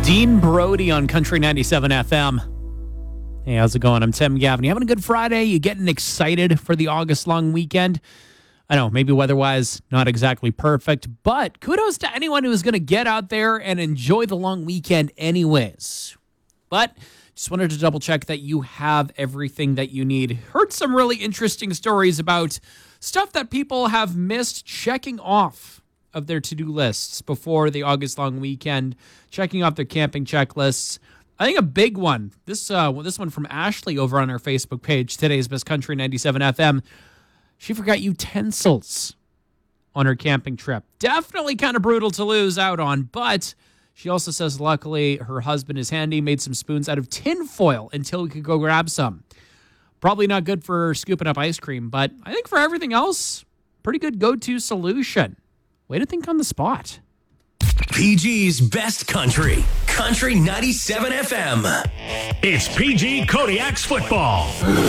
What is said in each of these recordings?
Dean Brody on Country 97 FM. Hey, how's it going? I'm Tim Gavin. You having a good Friday? You getting excited for the August long weekend? I know, maybe weather-wise, not exactly perfect, but kudos to anyone who is going to get out there and enjoy the long weekend anyways. But just wanted to double-check that you have everything that you need. Heard some really interesting stories about stuff that people have missed checking off of their to-do lists before the August long weekend, checking off their camping checklists. I think a big one, this one from Ashley over on our Facebook page, Today's Best Country 97 FM. She forgot utensils on her camping trip. Definitely kind of brutal to lose out on, but she also says luckily her husband is handy, made some spoons out of tin foil until we could go grab some. Probably not good for scooping up ice cream, but I think for everything else, pretty good go-to solution. Way to think on the spot. PG's Best Country, Country 97 FM. It's PG Kodiak's football.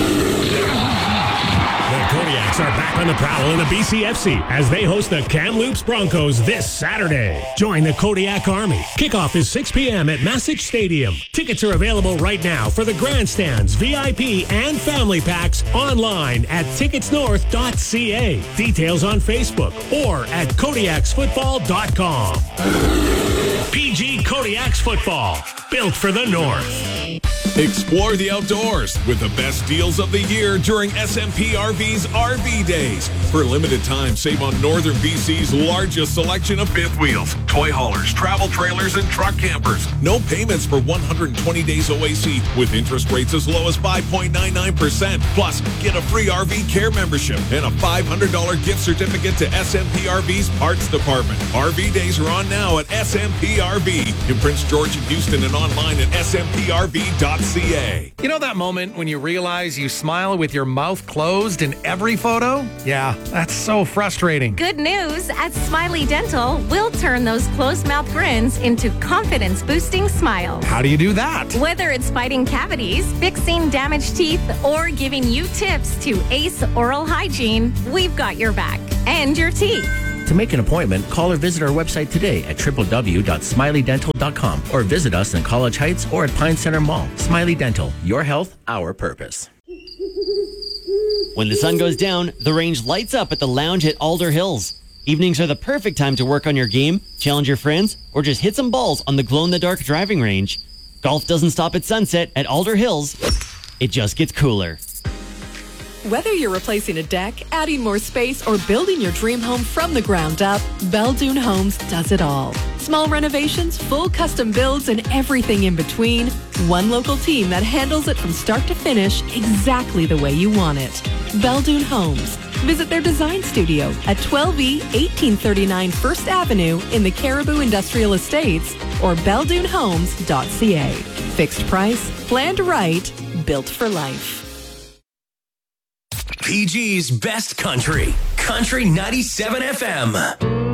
The Kodiaks are back on the prowl in the BCFC as they host the Kamloops Broncos this Saturday. Join the Kodiak Army. Kickoff is 6 p.m. at Massich Stadium. Tickets are available right now for the grandstands, VIP, and family packs online at ticketsnorth.ca. Details on Facebook or at kodiaksfootball.com. PG Kodiak's football, built for the North. Explore the outdoors with the best deals of the year during SMP RV's RV Days. For a limited time, save on Northern BC's largest selection of fifth wheels, toy haulers, travel trailers, and truck campers. No payments for 120 days OAC with interest rates as low as 5.99%. Plus, get a free RV care membership and a $500 gift certificate to SMP RV's parts department. RV Days are on now at SMP RV in Prince George and Houston and online at smprv.ca. You know that moment when you realize you smile with your mouth closed in every photo? Yeah, that's so frustrating. Good news, at Smiley Dental, we'll turn those closed mouth grins into confidence-boosting smiles. How do you do that? Whether it's fighting cavities, fixing damaged teeth, or giving you tips to ace oral hygiene, we've got your back and your teeth. To make an appointment, call or visit our website today at www.smileydental.com or visit us in College Heights or at Pine Center Mall. Smiley Dental, your health, our purpose. When the sun goes down, the range lights up at the lounge at Alder Hills. Evenings are the perfect time to work on your game, challenge your friends, or just hit some balls on the glow-in-the-dark driving range. Golf doesn't stop at sunset at Alder Hills. It just gets cooler. Whether you're replacing a deck, adding more space, or building your dream home from the ground up, Beldoon Homes does it all. Small renovations, full custom builds, and everything in between. One local team that handles it from start to finish exactly the way you want it. Beldoon Homes. Visit their design studio at 12E 1839 First Avenue in the Caribou Industrial Estates or beldoonhomes.ca. Fixed price, planned right, built for life. PG's Best Country, Country 97 FM.